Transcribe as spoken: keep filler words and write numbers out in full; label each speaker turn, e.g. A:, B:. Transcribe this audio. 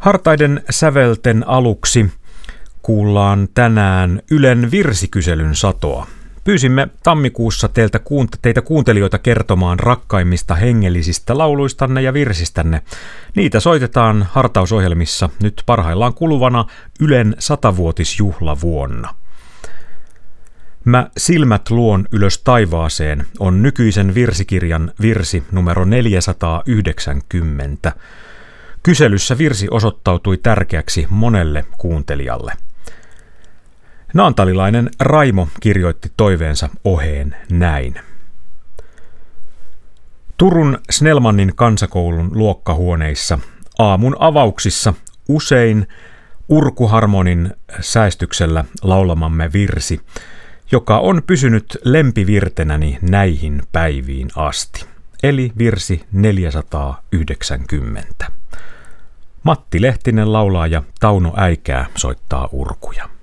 A: Hartaiden sävelten aluksi kuullaan tänään Ylen virsikyselyn satoa. Pyysimme tammikuussa teiltä, teitä kuuntelijoita kertomaan rakkaimmista hengellisistä lauluistanne ja virsistänne. Niitä soitetaan hartausohjelmissa nyt parhaillaan kuluvana Ylen satavuotisjuhlavuonna. Mä silmät luon ylös taivaaseen on nykyisen virsikirjan virsi numero neljäsataayhdeksänkymmentä. Kyselyssä virsi osoittautui tärkeäksi monelle kuuntelijalle. Naantalilainen Raimo kirjoitti toiveensa oheen näin. Turun Snellmanin kansakoulun luokkahuoneissa aamun avauksissa usein Urku Harmonin säestyksellä laulamamme virsi, joka on pysynyt lempivirtenäni näihin päiviin asti, eli virsi neljäsataayhdeksänkymmentä. Matti Lehtinen laulaa ja Tauno Äikää soittaa urkuja.